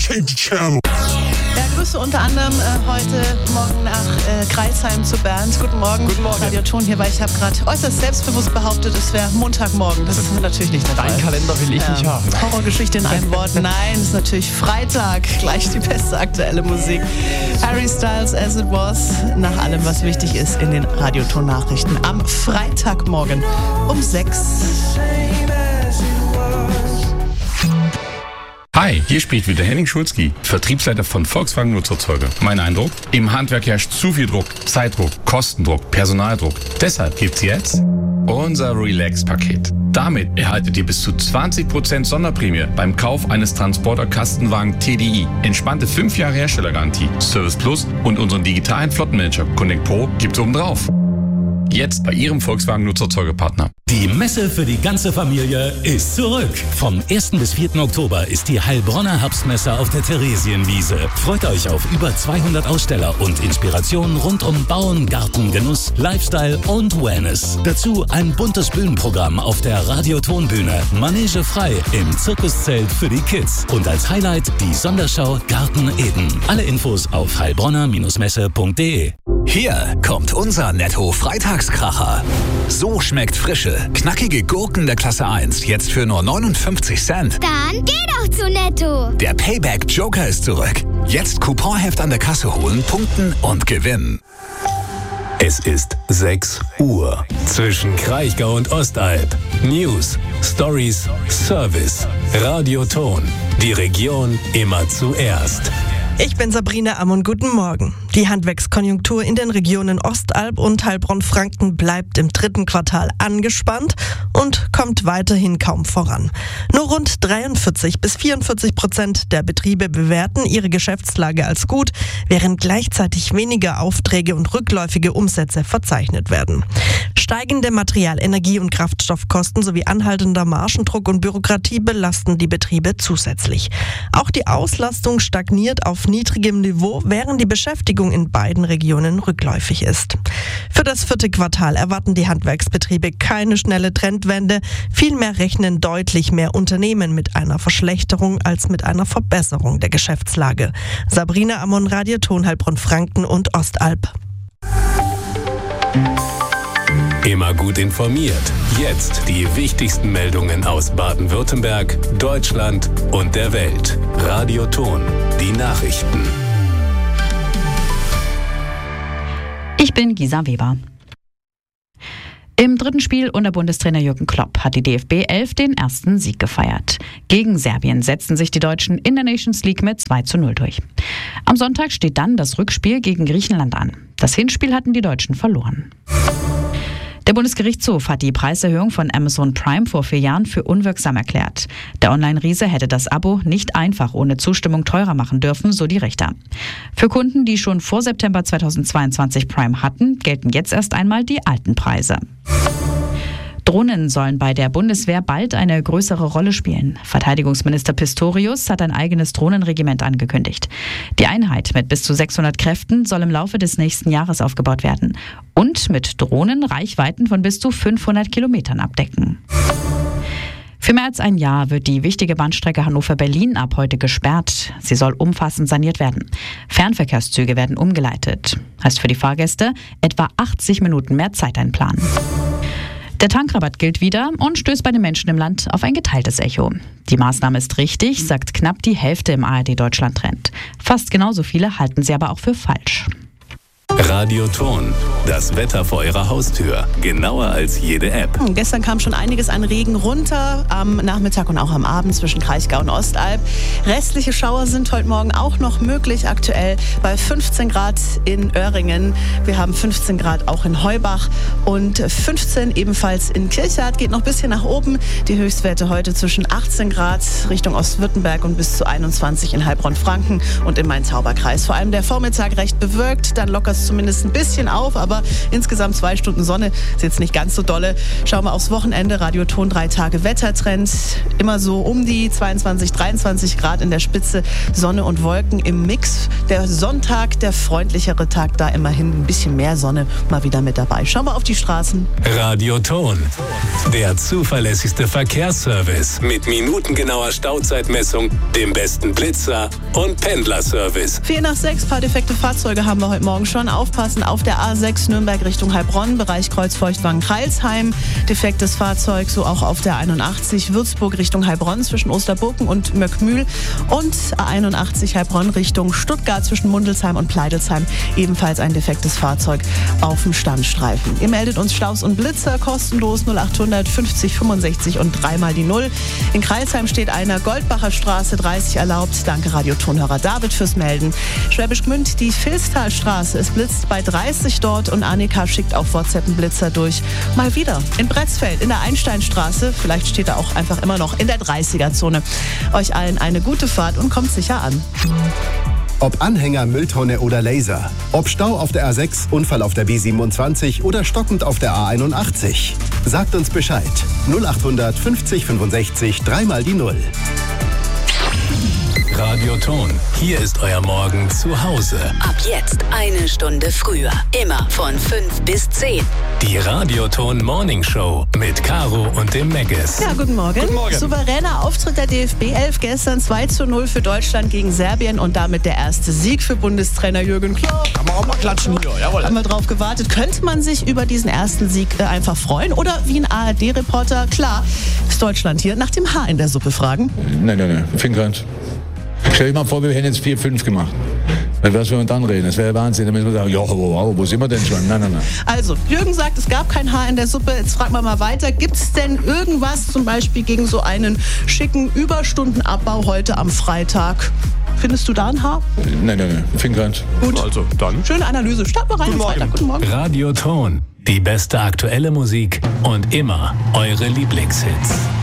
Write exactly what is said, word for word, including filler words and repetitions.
Change the channel. Ja, Grüße unter anderem äh, heute Morgen nach äh, Kreilsheim zu Bernd. Guten Morgen. Guten Morgen. Radio Ton hier, weil ich habe gerade äußerst selbstbewusst behauptet, es wäre Montagmorgen. Das ist natürlich nicht der Fall. Dein Kalender will ich ja. nicht haben. Horrorgeschichte in einem Wort. Nein, es ist natürlich Freitag. Gleich die beste aktuelle Musik. Harry Styles, As It Was. Nach allem, was wichtig ist in den Radioton-Nachrichten. Am Freitagmorgen um sechs. Hi, hier spricht wieder Henning Schulzki, Vertriebsleiter von Volkswagen Nutzerzeuge. Mein Eindruck? Im Handwerk herrscht zu viel Druck, Zeitdruck, Kostendruck, Personaldruck. Deshalb gibt's jetzt unser Relax-Paket. Damit erhaltet ihr bis zu zwanzig Prozent Sonderprämie beim Kauf eines Transporter-Kastenwagen T D I. Entspannte fünf Jahre Herstellergarantie, Service Plus und unseren digitalen Flottenmanager Connect Pro gibt's obendrauf. Jetzt bei Ihrem Volkswagen Nutzerzeugepartner. Die Messe für die ganze Familie ist zurück. Vom ersten bis vierten Oktober ist die Heilbronner Herbstmesse auf der Theresienwiese. Freut euch auf über zweihundert Aussteller und Inspirationen rund um Bauen, Garten, Genuss, Lifestyle und Wellness. Dazu ein buntes Bühnenprogramm auf der Radiotonbühne. Manege frei im Zirkuszelt für die Kids. Und als Highlight die Sonderschau Garten Eden. Alle Infos auf heilbronner Messe punkt de. Hier kommt unser Netto-Freitagskracher. So schmeckt frische, knackige Gurken der Klasse eins jetzt für nur neunundfünfzig Cent. Dann geh doch zu Netto. Der Payback-Joker ist zurück. Jetzt Couponheft an der Kasse holen, punkten und gewinnen. Es ist sechs Uhr. Zwischen Kraichgau und Ostalb. News, Stories, Service. Radioton. Die Region immer zuerst. Ich bin Sabrina Ammon, guten Morgen. Die Handwerkskonjunktur in den Regionen Ostalb und Heilbronn-Franken bleibt im dritten Quartal angespannt und kommt weiterhin kaum voran. Nur rund dreiundvierzig bis vierundvierzig Prozent der Betriebe bewerten ihre Geschäftslage als gut, während gleichzeitig weniger Aufträge und rückläufige Umsätze verzeichnet werden. Steigende Material-, Energie- und Kraftstoffkosten sowie anhaltender Margendruck und Bürokratie belasten die Betriebe zusätzlich. Auch die Auslastung stagniert auf niedrigem Niveau, während die Beschäftigung in beiden Regionen rückläufig ist. Für das vierte Quartal erwarten die Handwerksbetriebe keine schnelle Trendwende. Vielmehr rechnen deutlich mehr Unternehmen mit einer Verschlechterung als mit einer Verbesserung der Geschäftslage. Sabrina Ammon, Radioton Heilbronn-Franken und Ostalb. Immer gut informiert. Jetzt die wichtigsten Meldungen aus Baden-Württemberg, Deutschland und der Welt. Radioton, die Nachrichten. Ich bin Gisa Weber. Im dritten Spiel unter Bundestrainer Jürgen Klopp hat die D F B elf den ersten Sieg gefeiert. Gegen Serbien setzten sich die Deutschen in der Nations League mit zwei zu null durch. Am Sonntag steht dann das Rückspiel gegen Griechenland an. Das Hinspiel hatten die Deutschen verloren. Der Bundesgerichtshof hat die Preiserhöhung von Amazon Prime vor vier Jahren für unwirksam erklärt. Der Online-Riese hätte das Abo nicht einfach ohne Zustimmung teurer machen dürfen, so die Richter. Für Kunden, die schon vor September zweitausendzweiundzwanzig Prime hatten, gelten jetzt erst einmal die alten Preise. Drohnen sollen bei der Bundeswehr bald eine größere Rolle spielen. Verteidigungsminister Pistorius hat ein eigenes Drohnenregiment angekündigt. Die Einheit mit bis zu sechshundert Kräften soll im Laufe des nächsten Jahres aufgebaut werden und mit Drohnen Reichweiten von bis zu fünfhundert Kilometern abdecken. Für mehr als ein Jahr wird die wichtige Bahnstrecke Hannover-Berlin ab heute gesperrt. Sie soll umfassend saniert werden. Fernverkehrszüge werden umgeleitet. Heißt für die Fahrgäste etwa achtzig Minuten mehr Zeit einplanen. Der Tankrabatt gilt wieder und stößt bei den Menschen im Land auf ein geteiltes Echo. Die Maßnahme ist richtig, sagt knapp die Hälfte im A R D-Deutschland-Trend. Fast genauso viele halten sie aber auch für falsch. Radioton, das Wetter vor Ihrer Haustür. Genauer als jede App. Gestern kam schon einiges an Regen runter, am Nachmittag und auch am Abend zwischen Kraichgau und Ostalb. Restliche Schauer sind heute Morgen auch noch möglich, aktuell bei fünfzehn Grad in Öhringen. Wir haben fünfzehn Grad auch in Heubach und fünfzehn ebenfalls in Kirchhardt. Geht noch ein bisschen nach oben. Die Höchstwerte heute zwischen achtzehn Grad Richtung Ostwürttemberg und bis zu einundzwanzig in Heilbronn-Franken und im Main-Tauber-Kreis. Vor allem der Vormittag recht bewölkt, dann lockert es zum zumindest ein bisschen auf, aber insgesamt zwei Stunden Sonne ist jetzt nicht ganz so dolle. Schauen wir aufs Wochenende. Radioton drei Tage Wettertrend. Immer so um die zweiundzwanzig, dreiundzwanzig Grad in der Spitze. Sonne und Wolken im Mix. Der Sonntag, der freundlichere Tag, da immerhin ein bisschen mehr Sonne mal wieder mit dabei. Schauen wir auf die Straßen. Radioton, der zuverlässigste Verkehrsservice mit minutengenauer Stauzeitmessung, dem besten Blitzer und Pendlerservice. vier nach sechs, paar defekte Fahrzeuge haben wir heute Morgen schon. Aufpassen auf der A sechs Nürnberg Richtung Heilbronn, Bereich Kreuzfeuchtwangen-Kreilsheim. Defektes Fahrzeug, so auch auf der einundachtzig Würzburg Richtung Heilbronn zwischen Osterburken und Möckmühl. Und A einundachtzig Heilbronn Richtung Stuttgart zwischen Mundelsheim und Pleidelsheim. Ebenfalls ein defektes Fahrzeug auf dem Standstreifen. Ihr meldet uns Staus und Blitzer kostenlos null achthundert fünfzig fünfundsechzig und dreimal die Null. In Kreilsheim steht einer, Goldbacher Straße dreißig erlaubt. Danke Radiotonhörer David fürs Melden. Schwäbisch Gmünd, die Vilstalstraße. Es blitzt bei dreißig dort und Annika schickt auf WhatsApp einen Blitzer durch. Mal wieder in Bretzfeld in der Einsteinstraße. Vielleicht steht er auch einfach immer noch in der dreißiger-Zone. Euch allen eine gute Fahrt und kommt sicher an. Ob Anhänger, Mülltonne oder Laser. Ob Stau auf der A sechs, Unfall auf der B siebenundzwanzig oder stockend auf der A einundachtzig. Sagt uns Bescheid. null achthundert fünfzig fünfundsechzig, dreimal die Null. Radioton, hier ist euer Morgen zu Hause. Ab jetzt eine Stunde früher. Immer von fünf bis zehn. Die Radioton Morning Show mit Caro und dem Megges. Ja, guten Morgen. Guten Morgen. Souveräner Auftritt der D F B elf gestern zwei zu null für Deutschland gegen Serbien und damit der erste Sieg für Bundestrainer Jürgen Klopp. Kann man auch mal klatschen hier, jawohl. Haben wir drauf gewartet. Könnte man sich über diesen ersten Sieg äh, einfach freuen? Oder wie ein A R D-Reporter, klar, ist Deutschland hier, nach dem Haar in der Suppe fragen? Nein, nein, nein, finde keins. Stell dir mal vor, wir hätten jetzt vier fünf gemacht. Was wir dann reden, das wäre Wahnsinn. Dann müssen wir sagen, ja, wow, wo sind wir denn schon? Nein, nein, nein. Also, Jürgen sagt, es gab kein Haar in der Suppe. Jetzt fragen wir mal weiter. Gibt es denn irgendwas zum Beispiel gegen so einen schicken Überstundenabbau heute am Freitag? Findest du da ein Haar? Nein, nein, nein, finde keins. Gut. Also, dann. Schöne Analyse. Starten wir rein am Freitag. Guten Morgen. Radioton, die beste aktuelle Musik und immer eure Lieblingshits.